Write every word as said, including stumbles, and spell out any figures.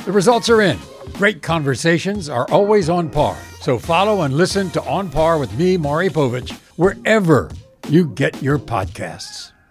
The results are in. Great conversations are always on par. So follow and listen to On Par with me, Maury Povich, wherever you get your podcasts.